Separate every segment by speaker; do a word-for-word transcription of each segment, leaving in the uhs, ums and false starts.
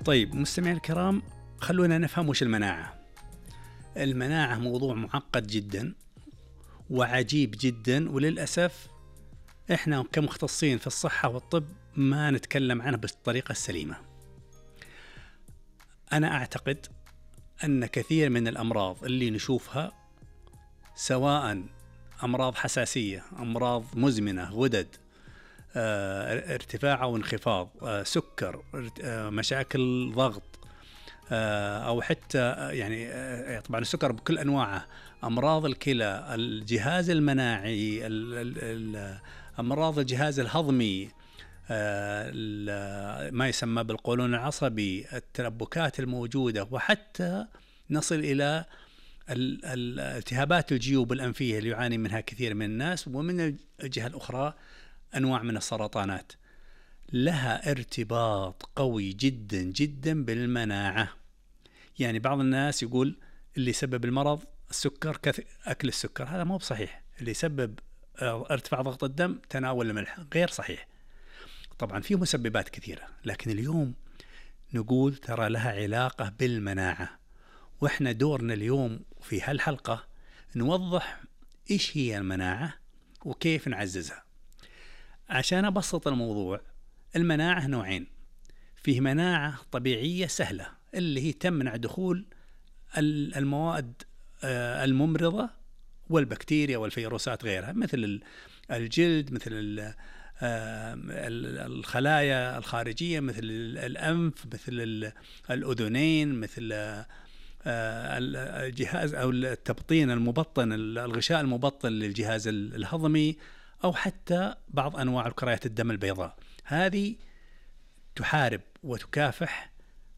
Speaker 1: طيب مستمعي الكرام، خلونا نفهم وش المناعة. المناعة موضوع معقد جدا وعجيب جدا، وللأسف إحنا كمختصين في الصحة والطب ما نتكلم عنه بالطريقة السليمة. أنا أعتقد أن كثير من الأمراض اللي نشوفها، سواء أمراض حساسية، أمراض مزمنة، غدد، اه، ارتفاع أو انخفاض، اه، سكر، اه، مشاكل ضغط، اه، أو حتى اه، يعني اه، طبعا السكر بكل أنواعه، أمراض الكلى، الجهاز المناعي، ال ال ال أمراض الجهاز الهضمي، اه، ما يسمى بالقولون العصبي، التلبكات الموجودة، وحتى نصل إلى الالتهابات الجيوب الأنفية اللي يعاني منها كثير من الناس، ومن الجهة الأخرى أنواع من السرطانات. لها ارتباط قوي جدا جدا بالمناعة. يعني بعض الناس يقول اللي يسبب المرض السكر، أكل السكر. هذا مو بصحيح. اللي يسبب ارتفاع ضغط الدم تناول الملح. غير صحيح. طبعا في مسببات كثيرة، لكن اليوم نقول ترى لها علاقة بالمناعة. وإحنا دورنا اليوم في هالحلقة نوضح إيش هي المناعة وكيف نعززها. عشان أبسط الموضوع، المناعة نوعين. فيه مناعة طبيعية سهلة اللي هي تمنع دخول المواد الممرضة والبكتيريا والفيروسات غيرها، مثل الجلد، مثل الخلايا الخارجية، مثل الأنف، مثل الأذنين، مثل الجهاز أو التبطين المبطن، الغشاء المبطن للجهاز الهضمي، أو حتى بعض أنواع كريات الدم البيضاء. هذه تحارب وتكافح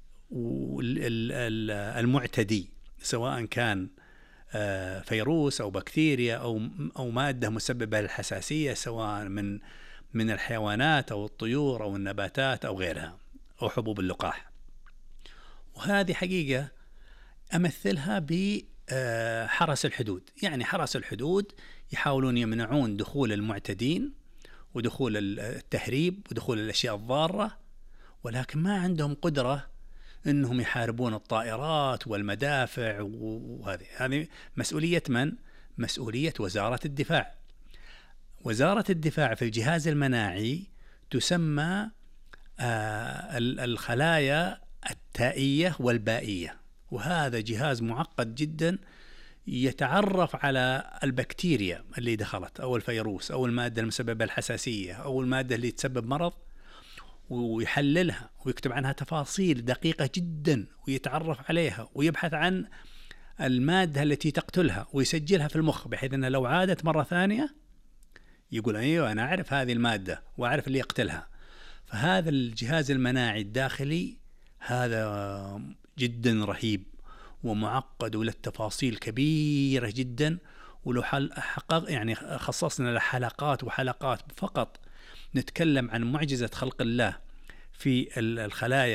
Speaker 1: المعتدي، سواء كان فيروس أو بكتيريا أو أو مادة مسببة للحساسية، سواء من من الحيوانات أو الطيور أو النباتات أو غيرها، أو حبوب اللقاح. وهذه حقيقة أمثلها بحرس الحدود. يعني حرس الحدود يحاولون يمنعون دخول المعتدين ودخول التهريب ودخول الأشياء الضارة، ولكن ما عندهم قدرة أنهم يحاربون الطائرات والمدافع. وهذه هذه مسؤولية من؟ مسؤولية وزارة الدفاع. وزارة الدفاع في الجهاز المناعي تسمى آه الخلايا التائية والبائية، وهذا جهاز معقد جدا يتعرف على البكتيريا اللي دخلت، أو الفيروس، أو المادة المسببة الحساسية، أو المادة اللي تسبب مرض، ويحللها ويكتب عنها تفاصيل دقيقة جدا، ويتعرف عليها ويبحث عن المادة التي تقتلها ويسجلها في المخ، بحيث أنه لو عادت مرة ثانية يقول أيوة أنا أعرف هذه المادة وأعرف اللي يقتلها. فهذا الجهاز المناعي الداخلي هذا جدا رهيب ومعقد وله تفاصيل كبيرة جدا. ولو حقق يعني خصصنا له حلقات وحلقات فقط نتكلم عن معجزة خلق الله في الخلايا